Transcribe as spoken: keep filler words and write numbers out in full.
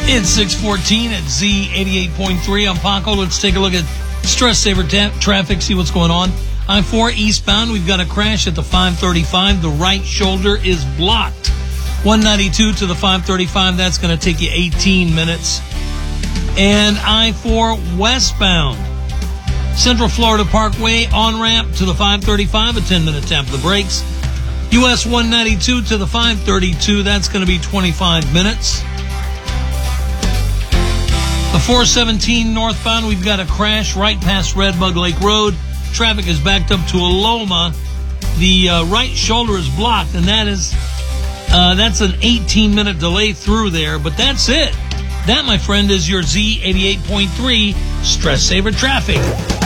It's six fourteen at Z eighty-eight point three. I'm Paco. Let's take a look at stress saver ta- traffic, see what's going on. I four eastbound, we've got a crash at the five thirty-five. The right shoulder is blocked. one ninety-two to the five thirty-five, that's going to take you eighteen minutes. And I four westbound, Central Florida Parkway on-ramp to the five thirty-five, a ten-minute tap of the brakes. U S one ninety-two to the five thirty-two, that's going to be twenty-five minutes. The four seventeen northbound, we've got a crash right past Red Bug Lake Road. Traffic is backed up to Aloma. The uh, right shoulder is blocked, and that is uh, that's an eighteen-minute delay through there. But that's it. That, my friend, is your Z eighty-eight point three Stress Saver Traffic.